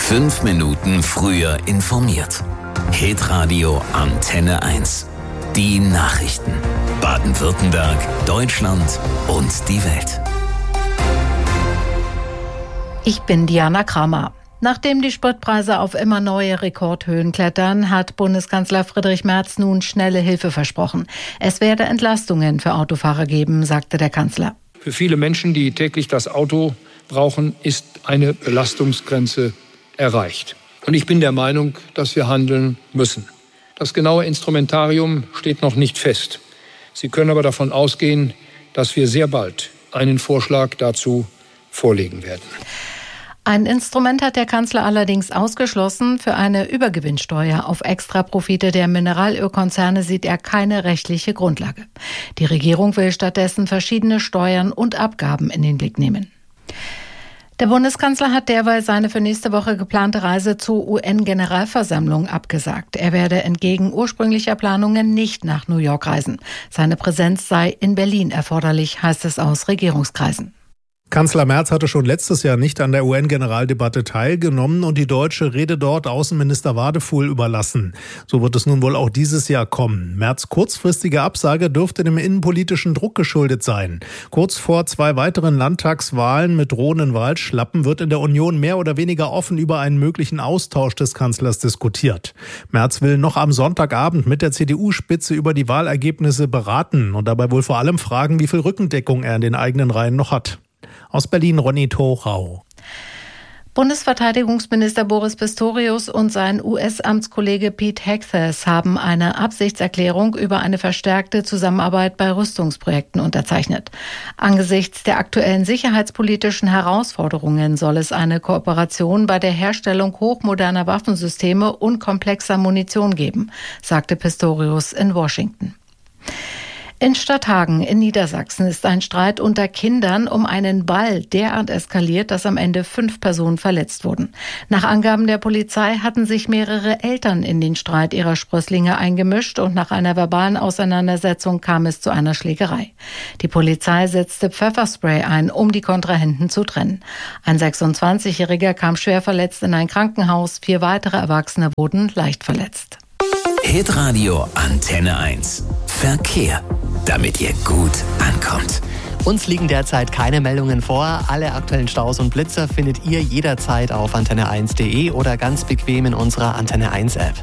5 Minuten früher informiert. Hitradio Antenne 1. Die Nachrichten. Baden-Württemberg, Deutschland und die Welt. Ich bin Diana Kramer. Nachdem die Spritpreise auf immer neue Rekordhöhen klettern, hat Bundeskanzler Friedrich Merz nun schnelle Hilfe versprochen. Es werde Entlastungen für Autofahrer geben, sagte der Kanzler. Für viele Menschen, die täglich das Auto brauchen, ist eine Belastungsgrenze erreicht. Und ich bin der Meinung, dass wir handeln müssen. Das genaue Instrumentarium steht noch nicht fest. Sie können aber davon ausgehen, dass wir sehr bald einen Vorschlag dazu vorlegen werden. Ein Instrument hat der Kanzler allerdings ausgeschlossen. Für eine Übergewinnsteuer auf Extraprofite der Mineralölkonzerne sieht er keine rechtliche Grundlage. Die Regierung will stattdessen verschiedene Steuern und Abgaben in den Blick nehmen. Der Bundeskanzler hat derweil seine für nächste Woche geplante Reise zur UN-Generalversammlung abgesagt. Er werde entgegen ursprünglicher Planungen nicht nach New York reisen. Seine Präsenz sei in Berlin erforderlich, heißt es aus Regierungskreisen. Kanzler Merz hatte schon letztes Jahr nicht an der UN-Generaldebatte teilgenommen und die deutsche Rede dort Außenminister Wadefuhl überlassen. So wird es nun wohl auch dieses Jahr kommen. Merz' kurzfristige Absage dürfte dem innenpolitischen Druck geschuldet sein. Kurz vor 2 weiteren Landtagswahlen mit drohenden Wahlschlappen wird in der Union mehr oder weniger offen über einen möglichen Austausch des Kanzlers diskutiert. Merz will noch am Sonntagabend mit der CDU-Spitze über die Wahlergebnisse beraten und dabei wohl vor allem fragen, wie viel Rückendeckung er in den eigenen Reihen noch hat. Aus Berlin Ronny Thorau. Bundesverteidigungsminister Boris Pistorius und sein US-Amtskollege Pete Hegseth haben eine Absichtserklärung über eine verstärkte Zusammenarbeit bei Rüstungsprojekten unterzeichnet. Angesichts der aktuellen sicherheitspolitischen Herausforderungen soll es eine Kooperation bei der Herstellung hochmoderner Waffensysteme und komplexer Munition geben, sagte Pistorius in Washington. In Stadthagen in Niedersachsen ist ein Streit unter Kindern um einen Ball derart eskaliert, dass am Ende 5 Personen verletzt wurden. Nach Angaben der Polizei hatten sich mehrere Eltern in den Streit ihrer Sprösslinge eingemischt und nach einer verbalen Auseinandersetzung kam es zu einer Schlägerei. Die Polizei setzte Pfefferspray ein, um die Kontrahenten zu trennen. Ein 26-Jähriger kam schwer verletzt in ein Krankenhaus, 4 weitere Erwachsene wurden leicht verletzt. Hitradio Antenne 1. Verkehr, damit ihr gut ankommt. Uns liegen derzeit keine Meldungen vor. Alle aktuellen Staus und Blitzer findet ihr jederzeit auf antenne1.de oder ganz bequem in unserer Antenne 1 App.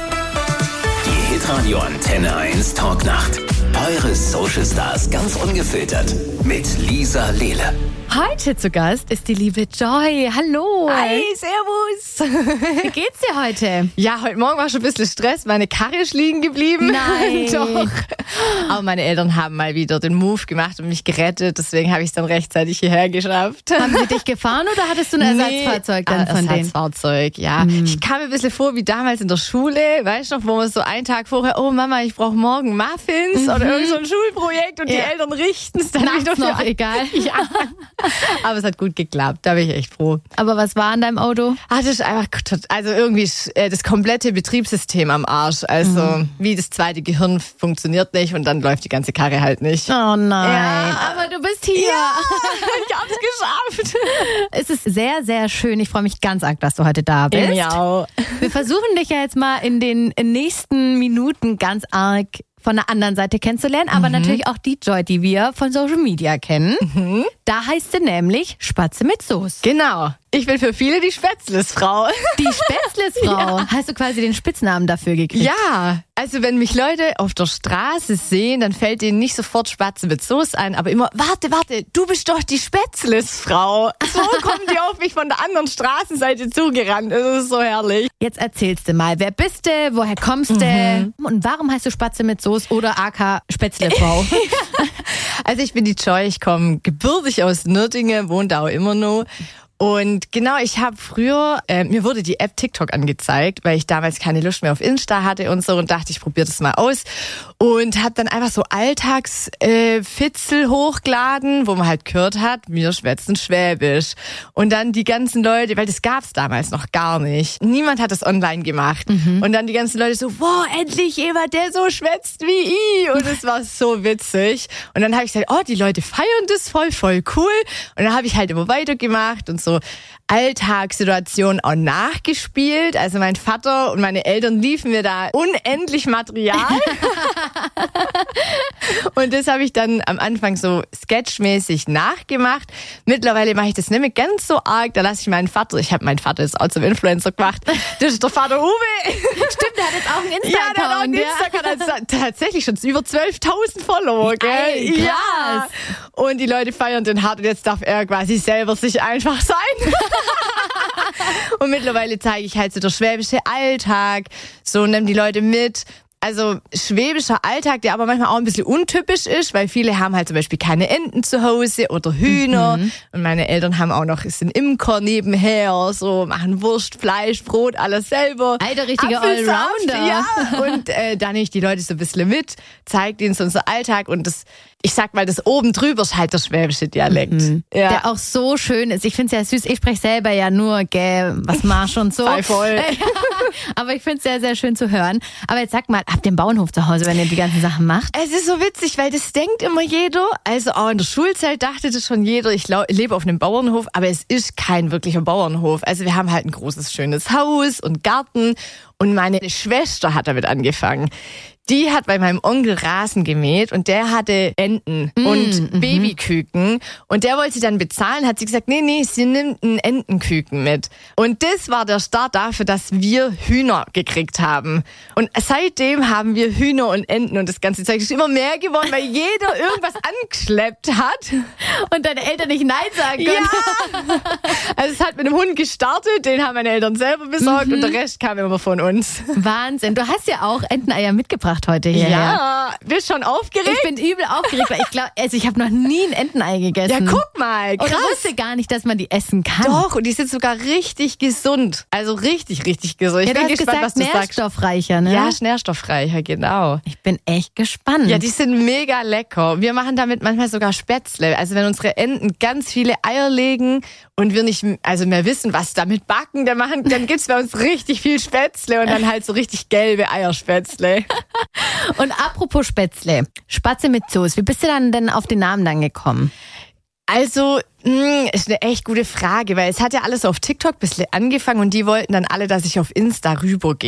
Die Hitradio Antenne 1 Talknacht. Eure Social Stars ganz ungefiltert mit Lisa Lehle. Heute zu Gast ist die liebe Joy. Hallo. Hi, servus. Wie geht's dir heute? Ja, heute Morgen war schon ein bisschen Stress. Meine Karre ist liegen geblieben. Nein. Doch. Aber meine Eltern haben mal wieder den Move gemacht und mich gerettet. Deswegen habe ich es dann rechtzeitig hierher geschafft. Haben sie dich gefahren oder hattest du ein Ersatzfahrzeug dann von denen? Ersatzfahrzeug, ja. Ich kam mir ein bisschen vor wie damals in der Schule. Weißt du noch, wo man so einen Tag vorher, oh Mama, ich brauche morgen Muffins oder irgend so ein Schulprojekt und die Eltern richten es dann wieder für noch egal. Ja. Aber es hat gut geklappt, da bin ich echt froh. Aber was war an deinem Auto? Das ist einfach, also irgendwie das komplette Betriebssystem am Arsch. Also wie das zweite Gehirn funktioniert nicht und dann läuft die ganze Karre halt nicht. Oh nein, ja. aber du bist hier. Ja, ich hab's geschafft. Es ist sehr, sehr schön. Ich freue mich ganz arg, dass du heute da bist. Ja. Wir versuchen dich ja jetzt mal in den nächsten Minuten ganz arg von der anderen Seite kennenzulernen, aber natürlich auch die Joy, die wir von Social Media kennen. Da heißt sie nämlich Spatze mit Soße. Genau. Ich bin für viele die Spätzlesfrau. Die Spätzlesfrau? Ja. Hast du quasi den Spitznamen dafür gekriegt? Ja. Also wenn mich Leute auf der Straße sehen, dann fällt denen nicht sofort Spatze mit Soße ein, aber immer, warte, du bist doch die Spätzlesfrau. So kommen die auf mich von der anderen Straßenseite zugerannt. Das ist so herrlich. Jetzt erzählst du mal, wer bist du, woher kommst du und warum heißt du Spatze mit Soße oder aka Spätzlefrau? Also ich bin die Joy, ich komme gebürtig aus Nürtingen, wohne da auch immer noch. Und genau, ich habe früher, mir wurde die App TikTok angezeigt, weil ich damals keine Lust mehr auf Insta hatte und so und dachte, ich probiere das mal aus. Und habe dann einfach so Alltagsfitzel hochgeladen, wo man halt gehört hat, wir schwätzen Schwäbisch. Und dann die ganzen Leute, weil das gab's damals noch gar nicht. Niemand hat das online gemacht. Und dann die ganzen Leute so, wow, endlich jemand, der so schwätzt wie ich. Und es war so witzig. Und dann habe ich gesagt, oh, die Leute feiern das voll cool. Und dann habe ich halt immer weitergemacht und so Alltagssituationen auch nachgespielt. Also mein Vater und meine Eltern liefen mir da unendlich Material. Und das habe ich dann am Anfang so sketchmäßig nachgemacht. Mittlerweile mache ich das nicht mehr ganz so arg. Da lasse ich meinen Vater, ich habe meinen Vater jetzt auch zum Influencer gemacht. Das ist der Vater Uwe. Stimmt, der hat jetzt auch einen Insta-Account. Ja, der hat auch einen Insta-Account. Also tatsächlich schon über 12.000 Follower, gell? Ey, krass. Ja. Und die Leute feiern den hart und jetzt darf er quasi selber sich einfach sein. Und mittlerweile zeige ich halt so der schwäbische Alltag, so nehmen die Leute mit. Also schwäbischer Alltag, der aber manchmal auch ein bisschen untypisch ist, weil viele haben halt zum Beispiel keine Enten zu Hause oder Hühner. Und meine Eltern haben auch noch, sind Imker nebenher, so machen Wurst, Fleisch, Brot, alles selber. Alter, richtiger Apfelsaft, Allrounder. Ja, und dann nehme ich die Leute so ein bisschen mit, zeige ihnen so unser Alltag und das, ich sag mal, das oben drüber ist halt der schwäbische Dialekt. Ja. Der auch so schön ist. Ich finde es ja süß. Ich spreche selber ja nur, was Marsch und so. Voll. Aber ich finde es sehr, sehr schön zu hören. Aber jetzt sag mal, habt ihr einen Bauernhof zu Hause, wenn ihr die ganzen Sachen macht? Es ist so witzig, weil das denkt immer jeder. Also auch in der Schulzeit dachte das schon jeder, ich lebe auf einem Bauernhof, aber es ist kein wirklicher Bauernhof. Also wir haben halt ein großes, schönes Haus und Garten und meine Schwester hat damit angefangen. Die hat bei meinem Onkel Rasen gemäht und der hatte Enten und Babyküken und der wollte sie dann bezahlen, hat sie gesagt, nee, sie nimmt einen Entenküken mit. Und das war der Start dafür, dass wir Hühner gekriegt haben. Und seitdem haben wir Hühner und Enten und das ganze Zeug ist immer mehr geworden, weil jeder irgendwas angeschleppt hat. Und deine Eltern nicht Nein sagen können. Ja! Also es hat mit einem Hund gestartet, den haben meine Eltern selber besorgt und der Rest kam immer von uns. Wahnsinn. Du hast ja auch Enteneier mitgebracht heute hierher. Ja, bist schon aufgeregt? Ich bin übel aufgeregt, weil ich glaube, ich habe noch nie ein Entenei gegessen. Ja, guck mal, krass. Und ich wusste gar nicht, dass man die essen kann. Doch, und die sind sogar richtig gesund. Also richtig, richtig gesund. Ich Ja, bin du hast gespannt, gesagt, was du sagst. nährstoffreicher, ne? Ja, ist nährstoffreicher, genau. Ich bin echt gespannt. Ja, die sind mega lecker. Wir machen damit manchmal sogar Spätzle. Also wenn unsere Enten ganz viele Eier legen und wir nicht mehr wissen, was damit backen, dann gibt's bei uns richtig viel Spätzle und dann halt so richtig gelbe Eierspätzle. Und apropos Spätzle, Spatze mit Soße, wie bist du denn auf den Namen dann gekommen? Also, ist eine echt gute Frage, weil es hat ja alles auf TikTok ein bisschen angefangen und die wollten dann alle, dass ich auf Insta rübergehe.